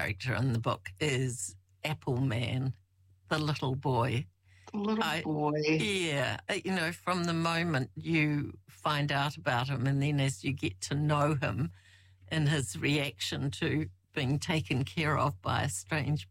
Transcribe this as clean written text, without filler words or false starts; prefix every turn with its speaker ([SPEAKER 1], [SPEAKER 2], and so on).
[SPEAKER 1] character in the book is Apple Man, the little boy.
[SPEAKER 2] The little boy.
[SPEAKER 1] Yeah. From the moment you find out about him and then as you get to know him and his reaction to being taken care of by a strange